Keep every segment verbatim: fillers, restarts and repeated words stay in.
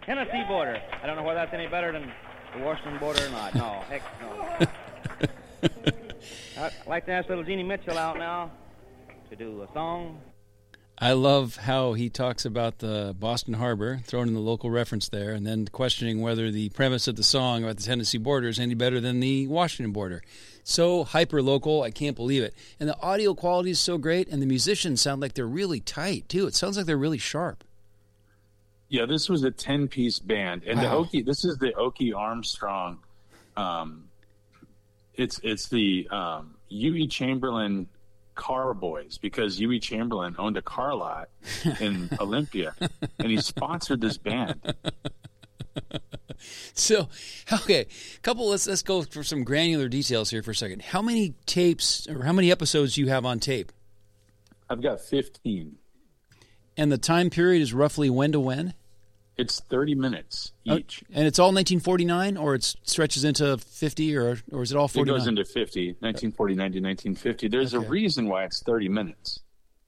Tennessee border. I don't know whether that's any better than the Washington border or not. No, heck no. I'd like to ask little Jeannie Mitchell out now to do a song. I love how he talks about the Boston Harbor, throwing in the local reference there, and then questioning whether the premise of the song about the Tennessee border is any better than the Washington border. So hyper-local, I can't believe it. And the audio quality is so great, and the musicians sound like they're really tight, too. It sounds like they're really sharp. Yeah, this was a ten-piece band. And Wow. the Okie, this is the Okie Armstrong. Um, it's it's the um, U E Chamberlain Car Boys, because U E Chamberlain owned a car lot in Olympia, and he sponsored this band. So, okay, couple. Let's let's go for some granular details here for a second. How many tapes or how many episodes do you have on tape? I've got fifteen. And the time period is roughly when to when? It's thirty minutes each. Uh, and it's all nineteen forty-nine, or it stretches into fifty, or or is it all forty-nine? It goes into fifty, nineteen forty-nine to nineteen fifty. There's Okay. a reason why it's thirty minutes.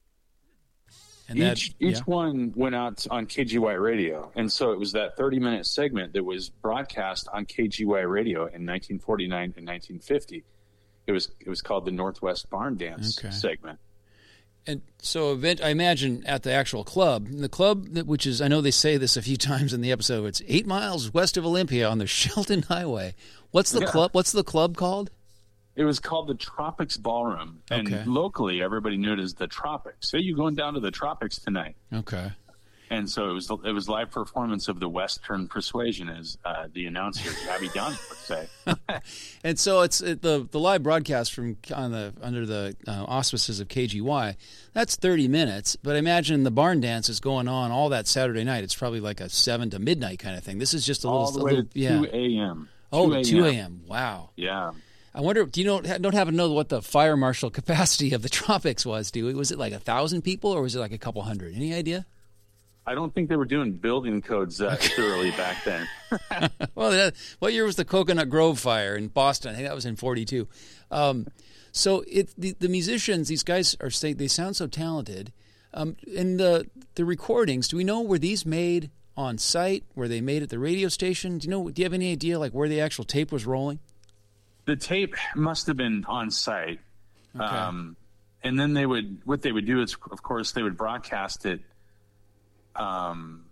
And each that, each yeah. one went out on K G Y radio, and so it was that thirty-minute segment that was broadcast on K G Y radio in nineteen forty-nine and nineteen fifty. It was it was called the Northwest Barn Dance Okay. segment. And so event, I imagine at the actual club, the club, that, which is, I know they say this a few times in the episode, it's eight miles west of Olympia on the Shelton Highway. What's the Yeah. club? What's the club called? It was called the Tropics Ballroom, and Okay. locally everybody knew it as the Tropics. Hey, you going down to the Tropics tonight? Okay. And so it was it was live performance of the Western Persuasion, as uh, the announcer Gabby Dunn would say. And so it's it, the the live broadcast from on the under the uh, auspices of K G Y. That's thirty minutes, but I imagine the barn dance is going on all that Saturday night. It's probably like a seven to midnight kind of thing. This is just a All little, the a way little to yeah. two a.m. Oh, two a.m. Wow. Yeah. I wonder. Do you know? Don't happen to know what the fire marshal capacity of the Tropics was? Do we? Was it like a thousand people, or was it like a couple hundred? Any idea? I don't think they were doing building codes that thoroughly back then. Well, that, what year was the Coconut Grove fire in Boston? I think that was in forty-two. Um, so it the, the musicians, these guys are saying they sound so talented. Um, and the the recordings, do we know were these made on site? Were they made at the radio station? Do you know? Do you have any idea like where the actual tape was rolling? The tape must have been on site. Okay. Um, and then they would, what they would do is, of course, they would broadcast it um,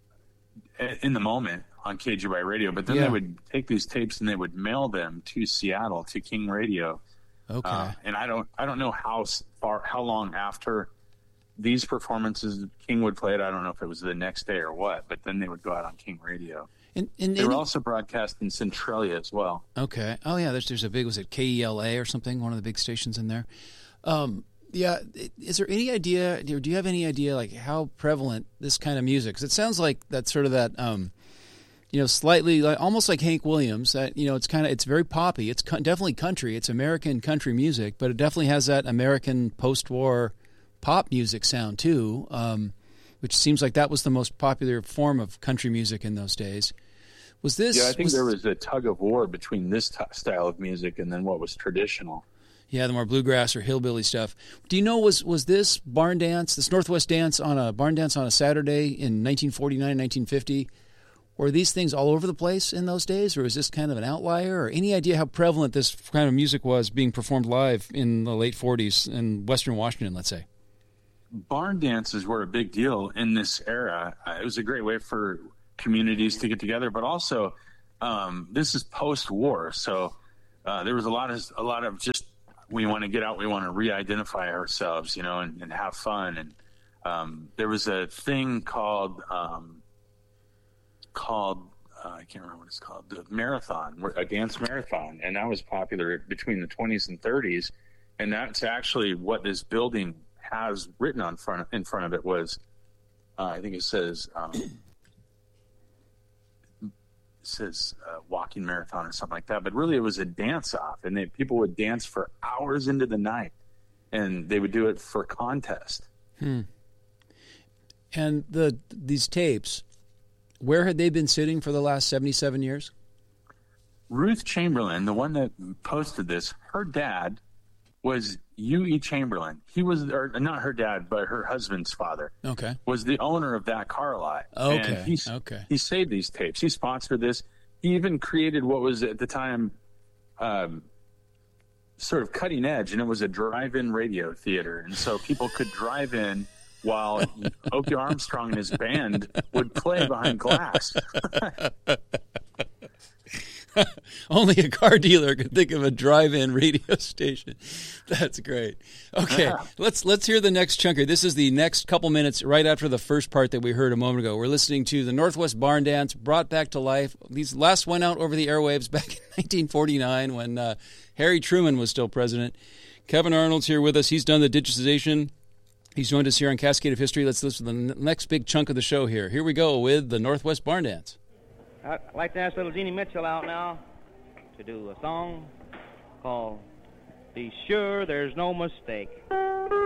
in the moment on K G Y radio, but then Yeah. they would take these tapes and they would mail them to Seattle, to King Radio. Okay. Uh, and I don't, I don't know how s- far, how long after these performances King would play it. I don't know if it was the next day or what, but then they would go out on King Radio. and, and, They and were also broadcast in Centralia as well. Okay. Oh, yeah. There's there's a big, was it K E L A or something? One of the big stations in there. Um, yeah. Is there any idea, or do you have any idea, like how prevalent this kind of music? Because it sounds like that's sort of that, um, you know, slightly like almost like Hank Williams. That you know, it's kind of it's very poppy. It's co- definitely country. It's American country music, but it definitely has that American post-war pop music sound too. Um, which seems like that was the most popular form of country music in those days. Was this? Yeah, I think was, there was a tug of war between this t- style of music and then what was traditional. Yeah, the more bluegrass or hillbilly stuff. Do you know, was was this barn dance, this Northwest dance on a barn dance on a Saturday in nineteen forty-nine, nineteen fifty, were these things all over the place in those days, or is this kind of an outlier? Or any idea how prevalent this kind of music was being performed live in the late forties in Western Washington, let's say? Barn dances were a big deal in this era. Uh, it was a great way for communities to get together, but also um, this is post-war, so uh, there was a lot of a lot of just we want to get out, we want to re-identify ourselves, you know, and, and have fun. And um, there was a thing called um, called uh, I can't remember what it's called, the marathon, a dance marathon, and that was popular between the twenties and thirties. And that's actually what this building has written on front in front of it was, uh, I think it says. Um, says uh, walking marathon or something like that, but really it was a dance off, and they, people would dance for hours into the night, and they would do it for contest. Hmm. And the these tapes, where had they been sitting for the last seventy-seven years? Ruth Chamberlain, the one that posted this, her dad was U E Chamberlain. He was, or not her dad, but her husband's father. Okay. Was the owner of that car lot. Okay. And he, okay. he saved these tapes. He sponsored this. He even created what was at the time um, sort of cutting edge, and it was a drive-in radio theater. And so people could drive in while Okie Armstrong and his band would play behind glass. Only a car dealer could think of a drive-in radio station. That's great. Okay, Yeah. let's let's hear the next chunk here. This is the next couple minutes right after the first part that we heard a moment ago. We're listening to the Northwest Barn Dance brought back to life. These last went out over the airwaves back in nineteen forty-nine when uh, Harry Truman was still president. Kevin Arnold's here with us. He's done the digitization. He's joined us here on Cascade of History. Let's listen to the n- next big chunk of the show here. Here we go with the Northwest Barn Dance. I'd like to ask little Jeannie Mitchell out now to do a song called Be Sure There's No Mistake.